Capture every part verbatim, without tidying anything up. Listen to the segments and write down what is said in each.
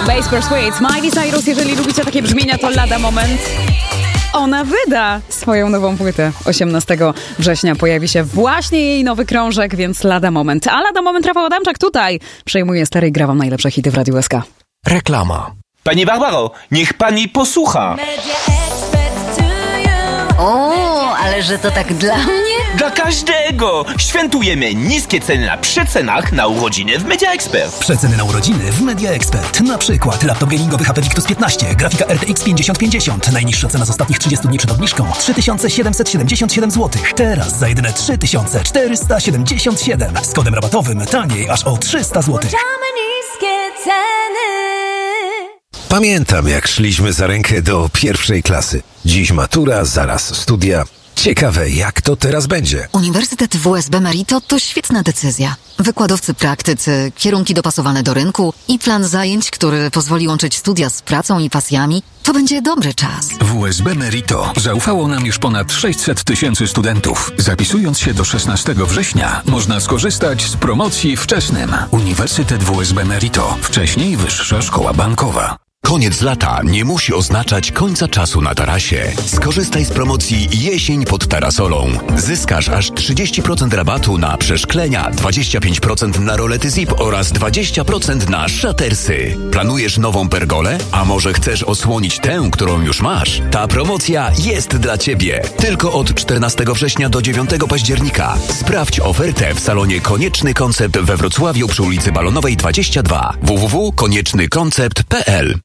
Bass Persuades, Miley Cyrus. Jeżeli lubicie takie brzmienia, to lada moment ona wyda swoją nową płytę. osiemnastego września pojawi się właśnie jej nowy krążek, więc lada moment. A lada moment Rafał Adamczak tutaj przejmuje stary i gra wam najlepsze hity w Radiu S K. Reklama. Pani Barbaro, niech pani posłucha. O, ale że to tak dla mnie? Dla każdego! Świętujemy niskie ceny na przecenach na urodziny w Media Expert. Przeceny na urodziny w Media Expert. Na przykład laptop gamingowy H P Victus piętnaście, grafika R T X pięćdziesiąt pięćdziesiąt. Najniższa cena z ostatnich trzydziestu dni przed obniżką trzy tysiące siedemset siedemdziesiąt siedem złotych. Teraz za jedyne trzy tysiące czterysta siedemdziesiąt siedem. Z kodem rabatowym taniej aż o trzysta złotych. niskie ceny. Pamiętam, jak szliśmy za rękę do pierwszej klasy. Dziś matura, zaraz studia. Ciekawe, jak to teraz będzie. Uniwersytet W S B Merito to świetna decyzja. Wykładowcy praktycy, kierunki dopasowane do rynku i plan zajęć, który pozwoli łączyć studia z pracą i pasjami, to będzie dobry czas. W S B Merito zaufało nam już ponad sześćset tysięcy studentów. Zapisując się do szesnastego września, można skorzystać z promocji wczesnym. Uniwersytet W S B Merito. Wcześniej Wyższa Szkoła Bankowa. Koniec lata nie musi oznaczać końca czasu na tarasie. Skorzystaj z promocji Jesień pod Tarasolą. Zyskasz aż trzydzieści procent rabatu na przeszklenia, dwadzieścia pięć procent na rolety zip oraz dwadzieścia procent na szatersy. Planujesz nową pergolę? A może chcesz osłonić tę, którą już masz? Ta promocja jest dla Ciebie. Tylko od czternastego września do dziewiątego października. Sprawdź ofertę w salonie Konieczny Koncept we Wrocławiu przy ulicy Balonowej dwadzieścia dwa. w w w kropka konieczny koncept kropka p l.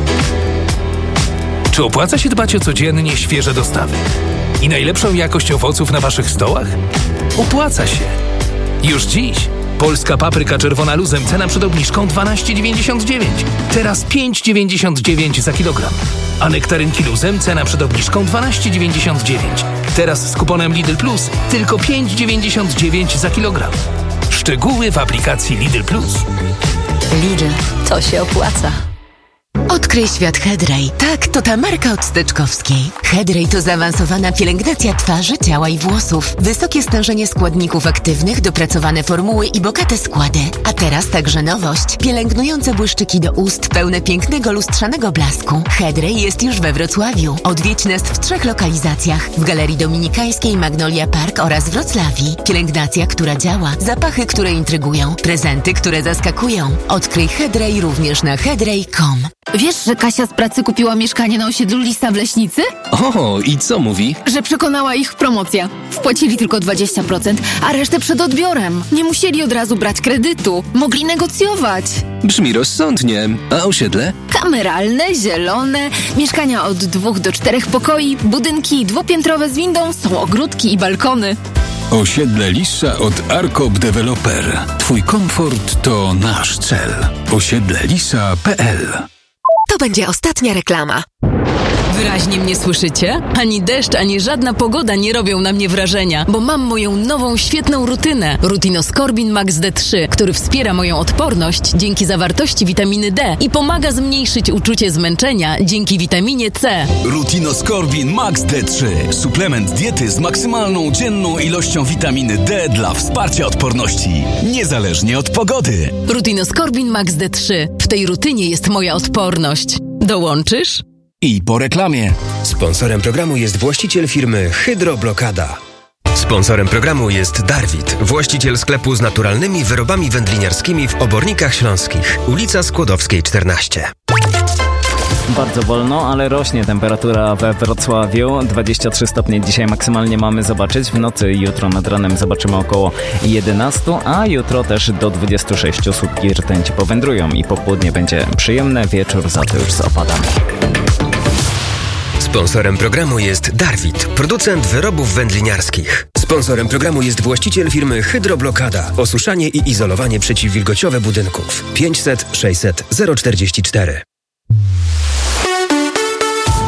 Czy opłaca się dbać o codziennie świeże dostawy i najlepszą jakość owoców na waszych stołach? Opłaca się. Już dziś polska papryka czerwona luzem, cena przed obniżką dwanaście dziewięćdziesiąt dziewięć. Teraz pięć dziewięćdziesiąt dziewięć za kilogram. A nektarynki luzem, cena przed obniżką dwanaście dziewięćdziesiąt dziewięć. Teraz z kuponem Lidl Plus tylko pięć dziewięćdziesiąt dziewięć za kilogram. Szczegóły w aplikacji Lidl Plus. Lidl, to się opłaca. Odkryj świat Hedrej. Tak, to ta marka od Steczkowskiej. Hedrej to zaawansowana pielęgnacja twarzy, ciała i włosów. Wysokie stężenie składników aktywnych, dopracowane formuły i bogate składy. A teraz także nowość. Pielęgnujące błyszczyki do ust, pełne pięknego, lustrzanego blasku. Hedrej jest już we Wrocławiu. Odwiedź nas w trzech lokalizacjach. W Galerii Dominikańskiej, Magnolia Park oraz Wrocławii. Pielęgnacja, która działa. Zapachy, które intrygują. Prezenty, które zaskakują. Odkryj Hedrej również na hedrej kropka com. Wiesz, że Kasia z pracy kupiła mieszkanie na osiedlu Lisa w Leśnicy? O, i co mówi? Że przekonała ich promocja. Wpłacili tylko dwadzieścia procent, a resztę przed odbiorem. Nie musieli od razu brać kredytu. Mogli negocjować. Brzmi rozsądnie. A osiedle? Kameralne, zielone, mieszkania od dwóch do czterech pokoi, budynki dwupiętrowe z windą, są ogródki i balkony. Osiedle Lisa od Arkop Developer. Twój komfort to nasz cel. osiedle lisa kropka p l. To będzie ostatnia reklama. Wyraźnie mnie słyszycie? Ani deszcz, ani żadna pogoda nie robią na mnie wrażenia, bo mam moją nową, świetną rutynę. Rutinoskorbin Max D trzy, który wspiera moją odporność dzięki zawartości witaminy D i pomaga zmniejszyć uczucie zmęczenia dzięki witaminie C. Rutinoskorbin Max D trzy. Suplement diety z maksymalną dzienną ilością witaminy D dla wsparcia odporności, niezależnie od pogody. Rutinoskorbin Max D trzy. W tej rutynie jest moja odporność. Dołączysz? I po reklamie. Sponsorem programu jest właściciel firmy Hydroblokada. Sponsorem programu jest Darwit, właściciel sklepu z naturalnymi wyrobami wędliniarskimi w Obornikach Śląskich. Ulica Skłodowskiej czternaście. Bardzo wolno, ale rośnie temperatura we Wrocławiu. dwadzieścia trzy stopnie dzisiaj maksymalnie mamy zobaczyć. W nocy i jutro nad ranem zobaczymy około jedenaście, a jutro też do dwudziestu sześciu. Słupki rtęci powędrują i popołudnie będzie przyjemne, wieczór za to już z opadami. Sponsorem programu jest Darwit, producent wyrobów wędliniarskich. Sponsorem programu jest właściciel firmy Hydroblokada. Osuszanie i izolowanie przeciwwilgociowe budynków. pięćset sześćset zero czterdzieści cztery.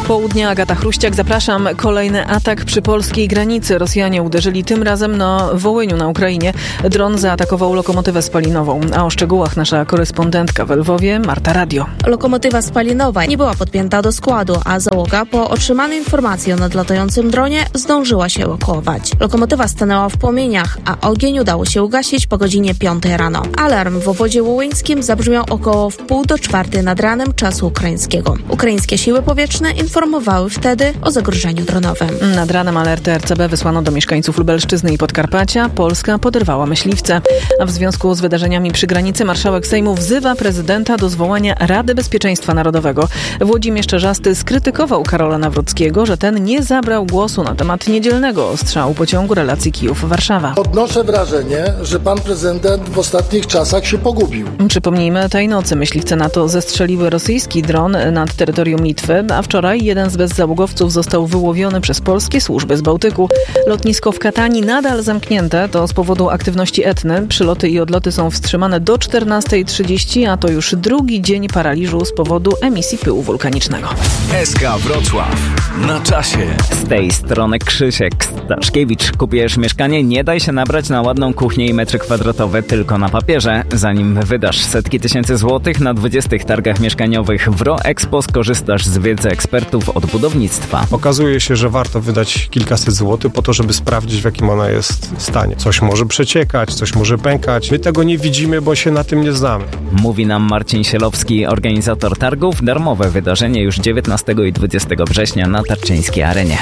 południa, Agata Chruściak, zapraszam. Kolejny atak przy polskiej granicy. Rosjanie uderzyli tym razem na Wołyniu na Ukrainie. Dron zaatakował lokomotywę spalinową. A o szczegółach nasza korespondentka w Lwowie, Marta Radio. Lokomotywa spalinowa nie była podpięta do składu, a załoga po otrzymanej informacji o nadlatającym dronie zdążyła się ewakuować. Lokomotywa stanęła w płomieniach, a ogień udało się ugasić po godzinie piątej rano. Alarm w obwodzie wołyńskim zabrzmiał około w pół do czwartej nad ranem czasu ukraińskiego. Ukraińskie siły powietrzne informowały wtedy o zagrożeniu dronowym. Nad ranem alerty R C B wysłano do mieszkańców Lubelszczyzny i Podkarpacia. Polska poderwała myśliwce. A w związku z wydarzeniami przy granicy marszałek Sejmu wzywa prezydenta do zwołania Rady Bezpieczeństwa Narodowego. Włodzimierz Czerzasty skrytykował Karola Nawrockiego, że ten nie zabrał głosu na temat niedzielnego ostrzału pociągu relacji Kijów-Warszawa. Odnoszę wrażenie, że pan prezydent w ostatnich czasach się pogubił. Przypomnijmy, tej nocy myśliwce NATO zestrzeliły rosyjski dron nad terytorium Litwy, a wczoraj jeden z bezzałogowców został wyłowiony przez polskie służby z Bałtyku. Lotnisko w Katani nadal zamknięte, to z powodu aktywności Etny. Przyloty i odloty są wstrzymane do czternastej trzydzieści, a to już drugi dzień paraliżu z powodu emisji pyłu wulkanicznego. S K Wrocław. Na czasie. Z tej strony Krzysiek Staszkiewicz. Kupujesz mieszkanie? Nie daj się nabrać na ładną kuchnię i metry kwadratowe tylko na papierze. Zanim wydasz setki tysięcy złotych na dwudziestych targach mieszkaniowych w RoExpo, skorzystasz z wiedzy ekspertów od budownictwa. Okazuje się, że warto wydać kilkaset złotych po to, żeby sprawdzić, w jakim ona jest stanie. Coś może przeciekać, coś może pękać. My tego nie widzimy, bo się na tym nie znamy. Mówi nam Marcin Sielowski, organizator targów. Darmowe wydarzenie już dziewiętnastego i dwudziestego września na Tarczyńskiej Arenie.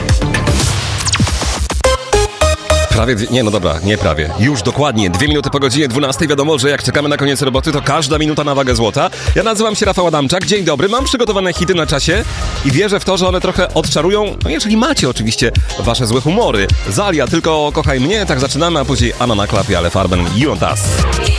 Prawie, nie no dobra, nie prawie. Już dokładnie, dwie minuty po godzinie dwunastej. Wiadomo, że jak czekamy na koniec roboty, to każda minuta na wagę złota. Ja nazywam się Rafał Adamczak, dzień dobry, mam przygotowane hity na czasie i wierzę w to, że one trochę odczarują, no jeżeli macie oczywiście wasze złe humory. Zalia, tylko kochaj mnie, tak zaczynamy, a później Anna na klapie, ale Farben, You and Us.